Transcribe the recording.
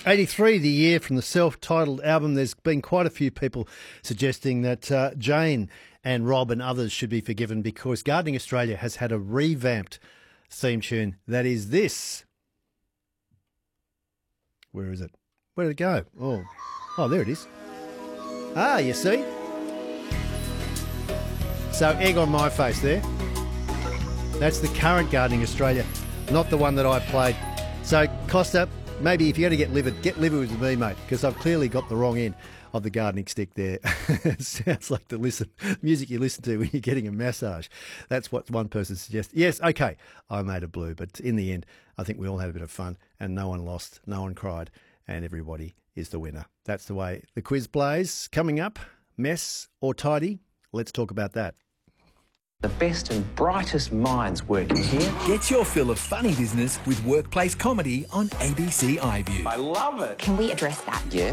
83, the year from the self-titled album. There's been quite a few people suggesting that Jane and Rob and others should be forgiven because Gardening Australia has had a revamped theme tune that is this. Where is it? Where did it go? Oh, there it is. Ah, you see? So egg on my face there. That's the current Gardening Australia, not the one that I played. So, Costa, maybe if you're going to get livid with me, mate, because I've clearly got the wrong end of the gardening stick there. It sounds like the music you listen to when you're getting a massage. That's what one person suggested. Yes, okay, I made a blue, but in the end, I think we all had a bit of fun and no one lost, no one cried, and everybody is the winner. That's the way the quiz plays. Coming up, mess or tidy? Let's talk about that. The best and brightest minds working here. Get your fill of funny business with workplace comedy on ABC iView. I love it. Can we address that? Yeah.